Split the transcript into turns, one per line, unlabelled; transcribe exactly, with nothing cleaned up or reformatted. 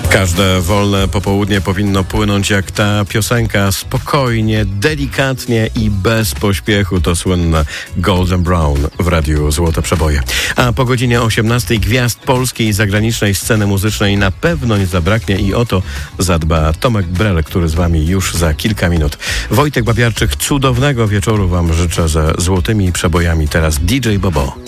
Każde wolne popołudnie powinno płynąć jak ta piosenka, spokojnie, delikatnie i bez pośpiechu. To słynne Golden Brown w Radiu Złote Przeboje. A po godzinie osiemnastej gwiazd polskiej i zagranicznej sceny muzycznej na pewno nie zabraknie i o to zadba Tomek Brel, który z wami już za kilka minut. Wojtek Babiarczyk, cudownego wieczoru wam życzę ze złotymi przebojami. Teraz D J Bobo.